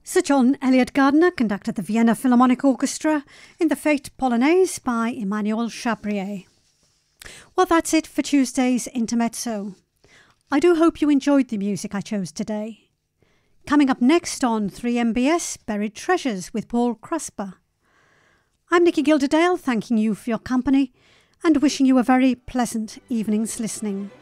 Sir John Eliot Gardiner conducted the Vienna Philharmonic Orchestra in the Fête Polonaise by Emmanuel Chabrier. Well, that's it for Tuesday's Intermezzo. I do hope you enjoyed the music I chose today. Coming up next on 3MBS, Buried Treasures with Paul Krasper. I'm Nikki Gilderdale, thanking you for your company and wishing you a very pleasant evening's listening.